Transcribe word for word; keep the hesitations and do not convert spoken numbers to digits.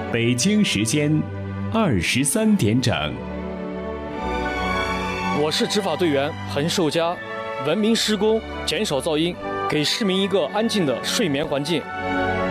北京时间二十三点整。 我是执法队员横寿佳，文明施工，减少噪音，给市民一个安静的睡眠环境。